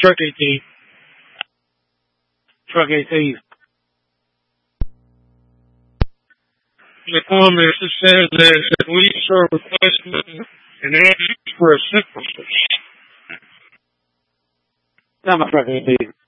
Truck AT. Truck AT. The comment says that we are requesting an answer for a simple. Not my truck AT.